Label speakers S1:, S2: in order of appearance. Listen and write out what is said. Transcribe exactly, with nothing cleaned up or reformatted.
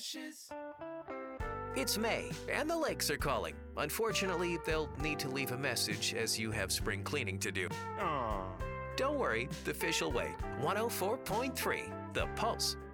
S1: washes.
S2: It's May, and the lakes are calling. Unfortunately, they'll need to leave a message as you have spring cleaning to do.
S3: Aww.
S2: Don't worry, the fish will wait. one oh four point three, The Pulse.